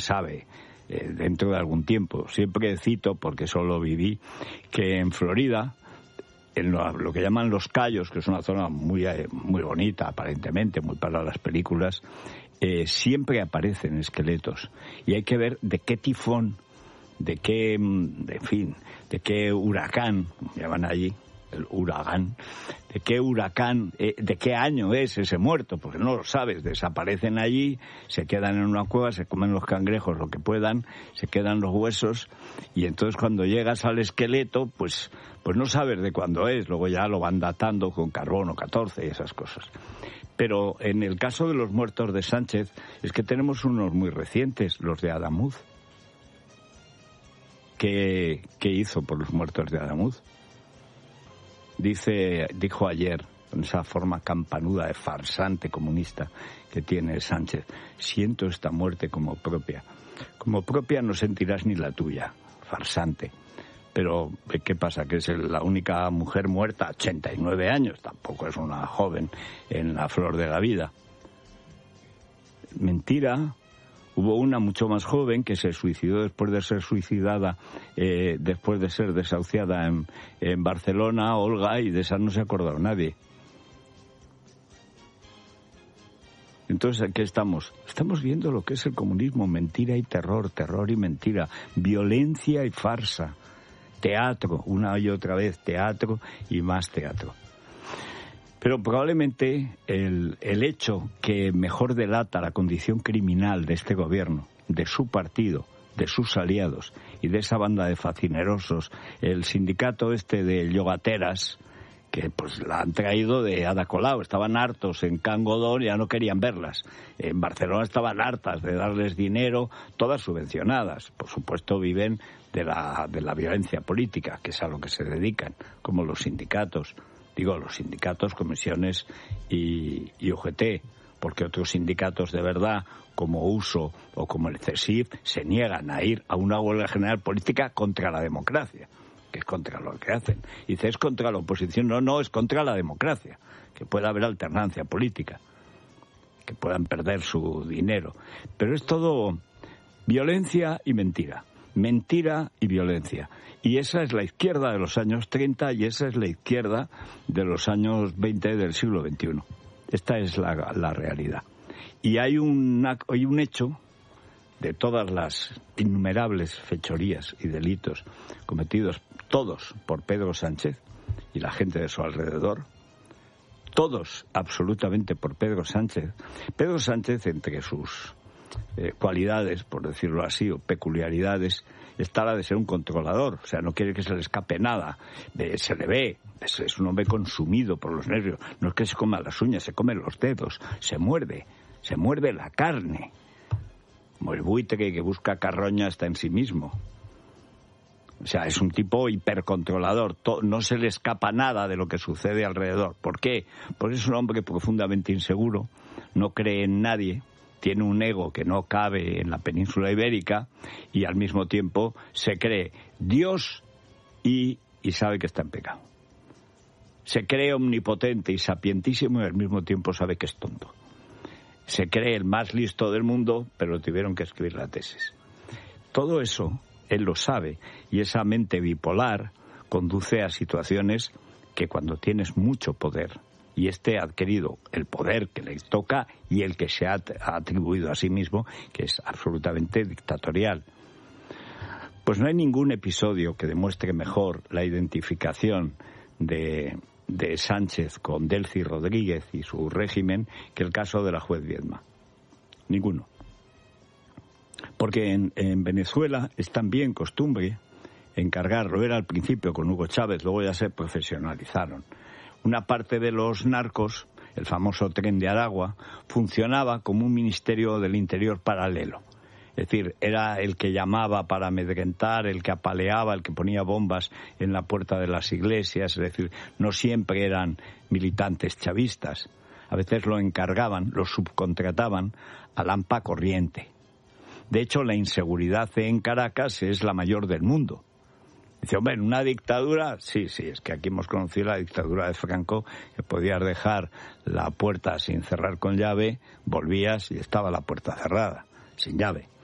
sabe dentro de algún tiempo. Siempre cito, porque solo viví, que en Florida, en lo que llaman Los Cayos, que es una zona muy bonita, aparentemente, muy para las películas, siempre aparecen esqueletos. Y hay que ver de qué tifón, de qué huracán, llaman allí, el huracán, de qué año es ese muerto, porque no lo sabes. Desaparecen allí, se quedan en una cueva, se comen los cangrejos lo que puedan, se quedan los huesos, y entonces cuando llegas al esqueleto, pues no sabes de cuándo es. Luego ya lo van datando con carbono 14 y esas cosas. Pero en el caso de los muertos de Sánchez, es que tenemos unos muy recientes, los de Adamuz. ¿Qué hizo por los muertos de Adamuz? Dijo ayer, con esa forma campanuda de farsante comunista que tiene Sánchez: siento esta muerte como propia. Como propia no sentirás ni la tuya, farsante. Pero, ¿qué pasa? Que es la única mujer muerta, 89 años, tampoco es una joven en la flor de la vida. Mentira. Hubo una mucho más joven que se suicidó después de ser suicidada, después de ser desahuciada en Barcelona, Olga, y de esa no se ha acordado nadie. Entonces, ¿qué estamos? Estamos viendo lo que es el comunismo: mentira y terror, terror y mentira, violencia y farsa, teatro, una y otra vez teatro y más teatro. Pero probablemente el hecho que mejor delata la condición criminal de este gobierno, de su partido, de sus aliados y de esa banda de facinerosos, el sindicato de yogateras, que pues la han traído de Ada Colau. Estaban hartos en Can Godó, ya no querían verlas. En Barcelona estaban hartas de darles dinero, todas subvencionadas. Por supuesto viven de la violencia política, que es a lo que se dedican, como los sindicatos. Digo, los sindicatos, comisiones y UGT, porque otros sindicatos de verdad, como USO o como el CESIF, se niegan a ir a una huelga general política contra la democracia, que es contra lo que hacen. Y dice, es contra la oposición. No, es contra la democracia, que pueda haber alternancia política, que puedan perder su dinero. Pero es todo violencia y mentira. Mentira y violencia. Y esa es la izquierda de los años 30 y esa es la izquierda de los años 20 del siglo XXI. Esta es la realidad. Y hay un hecho de todas las innumerables fechorías y delitos cometidos, todos por Pedro Sánchez y la gente de su alrededor, todos absolutamente por Pedro Sánchez. Pedro Sánchez, entre sus cualidades, por decirlo así, o peculiaridades, está la de ser un controlador. O sea, no quiere que se le escape nada. Se le ve, es un hombre consumido por los nervios. No es que se coma las uñas, se come los dedos, se muerde la carne. Como el buitre que busca carroña está en sí mismo. O sea, es un tipo hipercontrolador. No se le escapa nada de lo que sucede alrededor. ¿Por qué? Porque es un hombre profundamente inseguro, no cree en nadie, tiene un ego que no cabe en la península ibérica y al mismo tiempo se cree Dios y sabe que está en pecado. Se cree omnipotente y sapientísimo y al mismo tiempo sabe que es tonto. Se cree el más listo del mundo, pero tuvieron que escribir la tesis. Todo eso él lo sabe y esa mente bipolar conduce a situaciones que cuando tienes mucho poder y ha adquirido el poder que le toca y el que se ha atribuido a sí mismo, que es absolutamente dictatorial. Pues no hay ningún episodio que demuestre mejor la identificación de Sánchez con Delcy Rodríguez y su régimen que el caso de la juez Viedma. Ninguno. Porque en Venezuela es también costumbre encargar, lo era al principio con Hugo Chávez, luego ya se profesionalizaron. Una parte de los narcos, el famoso Tren de Aragua, funcionaba como un ministerio del interior paralelo. Es decir, era el que llamaba para amedrentar, el que apaleaba, el que ponía bombas en la puerta de las iglesias. Es decir, no siempre eran militantes chavistas. A veces lo encargaban, lo subcontrataban a Lampa Corriente. De hecho, la inseguridad en Caracas es la mayor del mundo. Dice, hombre, ¿en una dictadura? Sí, es que aquí hemos conocido la dictadura de Franco, que podías dejar la puerta sin cerrar con llave, volvías y estaba la puerta cerrada, sin llave.